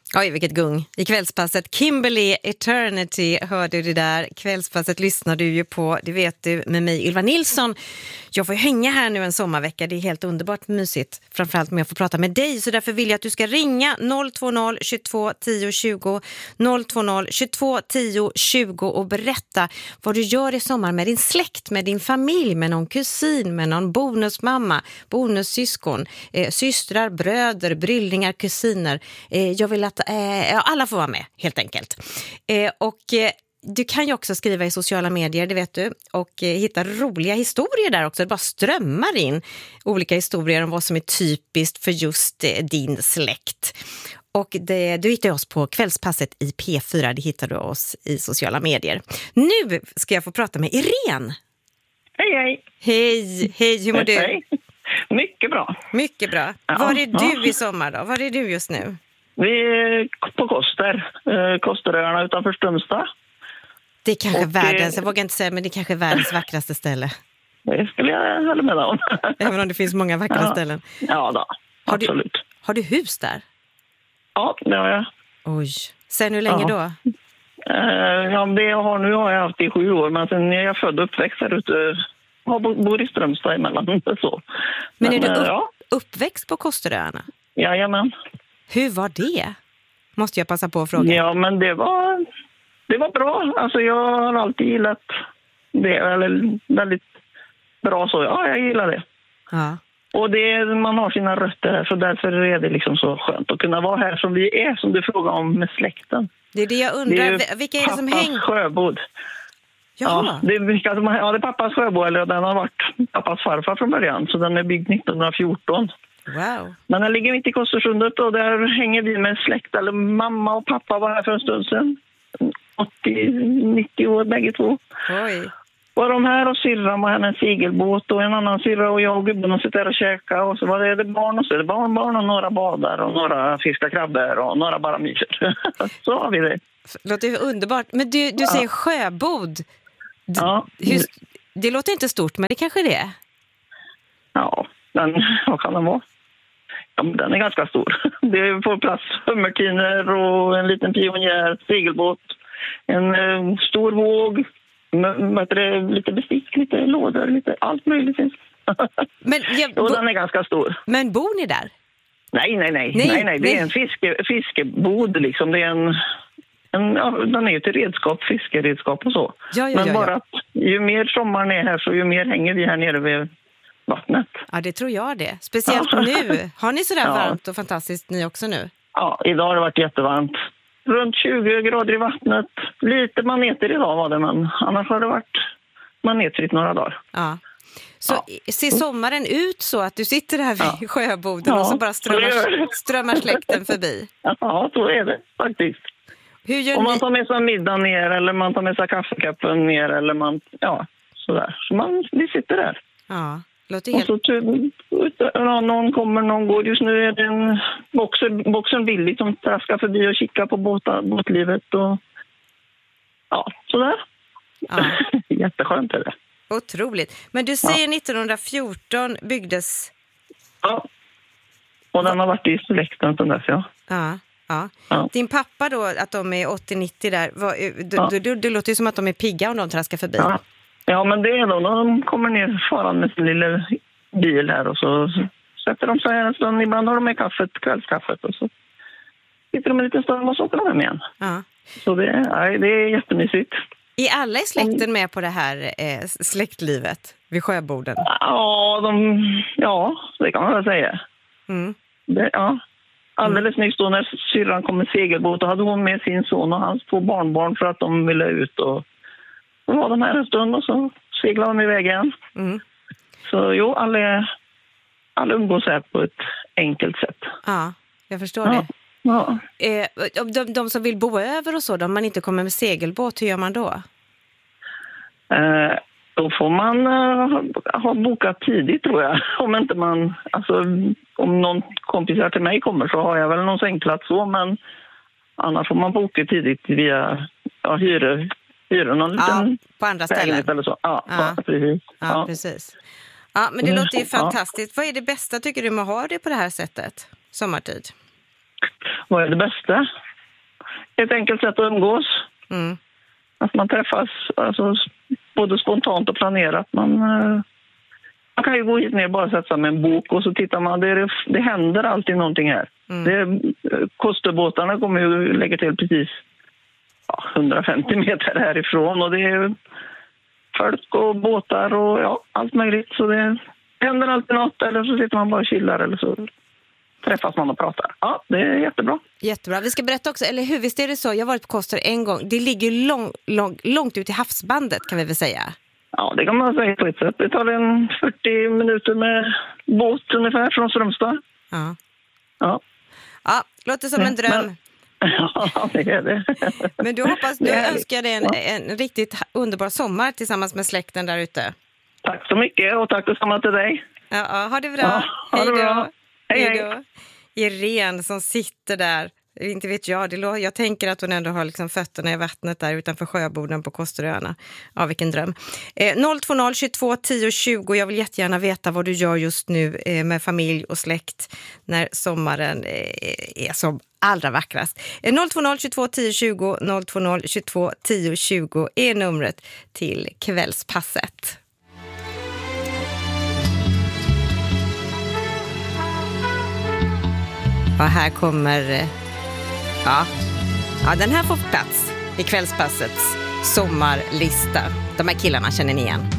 Oj, vilket gung. I kvällspasset Kimberly Eternity hörde du där. Kvällspasset lyssnar du ju på, det vet du, med mig Ylva Nilsson. Jag får hänga här nu en sommarvecka, det är helt underbart mysigt. Framförallt med att få prata med dig, så därför vill jag att du ska ringa 020 22 10 20 020 22 10 20 och berätta vad du gör i sommar med din släkt, med din familj, med någon kusin, med någon bonusmamma, bonussyskon, systrar, bröder, bryllingar, kusiner. Jag vill att alla får vara med, helt enkelt. Du kan ju också skriva i sociala medier, det vet du, och hitta roliga historier där också. Det bara strömmar in olika historier om vad som är typiskt för just din släkt. Och du hittar oss på kvällspasset i P4, det hittar du oss i sociala medier. Nu ska jag få prata med Irene. Hej, hej. Hej, hur mår du? Hej. Mycket bra. Mycket bra. Ja, var är du i sommar då? Var är du just nu? Vi är på Kosteröarna utanför Strömstad. Det är kanske världens, jag vågar inte säga, men det är kanske världens vackraste ställe. Det skulle jag hålla med om. Även om det finns många vackra ställen. Ja då, absolut. Har du hus där? Ja, det har jag. Oj, sen hur länge då? Ja, det jag har nu har jag haft i 7 år, men sen är jag född och uppväxt här ute. Jag bor i Strömstad emellan. Så. Men är du uppväxt på Kosteröarna? Jajamän. Hur var det? Måste jag passa på att fråga. Ja, men det var bra. Alltså jag har alltid gillat det. Eller väldigt bra så. Ja, jag gillar det. Ja. Och man har sina rötter här, så därför är det liksom så skönt att kunna vara här som vi är, som du frågar om med släkten. Det är det jag undrar. Vilka är det som hänger? Pappas sjöbod. Ja, det är pappas sjöbod, eller den har varit pappas farfar från början. Så den är byggd 1914. Wow. Men den ligger mitt i Kostersundet och där hänger vi med släkt. Eller mamma och pappa var här för en stund sedan. 80-90 år bägge två. Oj. Var de här och syrran var här med en segelbåt och en annan syrra och jag och gubben och sitter där och käkar. Och så var det barn och så är det barnbarn och några badar och några fiskar krabbor och några bara myser. Så har vi det. Låter underbart. Men du säger sjöbod. Ja. Det låter inte stort, men det kanske det är. Ja, vad kan den vara? Ja, men den är ganska stor. Det får plats hummertiner och en liten pionjär, segelbåt, en stor våg, lite bestick, lite lådor, lite allt möjligt finns. Men den är ganska stor. Men bor ni där? Nej. Det är en fiskebod liksom. Det är den är ju till redskap, fiskeredskap och så. Men bara att ju mer sommaren är här så ju mer hänger vi här nere vid vattnet. Ja, det tror jag det. Speciellt nu. Har ni sådär varmt och fantastiskt ni också nu? Ja, idag har det varit jättevarmt. Runt 20 grader i vattnet. Lite maneter idag var det, men annars har det varit manetrigt några dagar. Ja. Så ser sommaren ut så att du sitter här vid sjöboden och så bara strömmar släkten förbi? Ja, så är det faktiskt. Om man tar med sig middagen ner eller man tar med sig kaffekappen ner eller sådär. Så vi sitter där. Ja. Och så någon kommer, någon går. Just nu är det en boxen Billy som traskar förbi och kikar på båtlivet och sådär. Ja. Jätteskönt är det. Otroligt. Men du säger 1914 byggdes... Ja, och den har varit i släkten sedan dess, Ja. Din pappa då, att de är 80-90 där, det låter ju som att de är pigga om de traskar förbi. Ja, men det är de kommer ner faran med sin lilla bil här och så sätter de sig här en stund. Ibland har de med kvällskaffet och så sitter de en liten stund och så åker de hem igen. Ja. Så det är jättemysigt. Är alla i släkten med på det här släktlivet vid sjöborden? Ja, det kan man väl säga. Mm. Alldeles nyss då när syrran kom med segelbåt, då hade hon med sin son och hans 2 barnbarn för att de ville ut och då var de här en stund och så seglade de iväg igen. Mm. Så alla umgås här på ett enkelt sätt. Ja, jag förstår det. Ja. De som vill bo över och så, om man inte kommer med segelbåt, hur gör man då? Då får man ha bokat tidigt tror jag. Om någon kompisar till mig kommer så har jag väl någon sängplats så, men annars får man boka tidigt via hyra någon liten på andra ställen eller så. Precis. Ja, men det låter ju fantastiskt. Vad är det bästa tycker du med att ha det på det här sättet sommartid? vad är det bästa? Ett enkelt sätt att umgås. Att man träffas alltså, både spontant och planerat. Man kan ju gå hit ner och bara sätta sig med en bok och så tittar man. Det händer alltid någonting här. Kosterbåtarna kommer ju lägga till precis 150 meter härifrån. Och det är folk och båtar och allt möjligt. Så det händer alltid något, eller så sitter man bara och chillar eller så träffas man och pratar. Ja, det är jättebra. Jättebra. Vi ska berätta också, eller hur, visst är det så? Jag har varit på Koster en gång. Det ligger långt ut i havsbandet, kan vi väl säga? Ja, det kan man säga på ett sätt. Det tar 40 minuter med båt ungefär från Strömstad. Ja, låter som en dröm. Ja, det är det. Men du önskar dig en riktigt underbar sommar tillsammans med släkten där ute. Tack så mycket och tack detsamma till dig. Ja, ha det bra. Ja, ha det bra. Hej då. Irene som sitter där. Inte vet jag tänker att hon ändå har liksom fötterna i vattnet där utanför sjöboden på Kosteröarna. Ja, vilken dröm. 020 22 10 20. Jag vill jättegärna veta vad du gör just nu med familj och släkt när sommaren är som allra vackrast. 020 22 10 20 020 22 10 20 är numret till kvällspasset. Och här kommer, den här får plats i kvällspassets sommarlista. De här killarna känner ni igen.